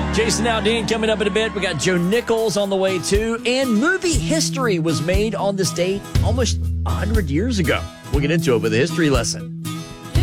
Jason Aldean coming up in a bit. We got Joe Nichols on the way, too. And movie history was made on this date almost 100 years ago. We'll get into it with a history lesson.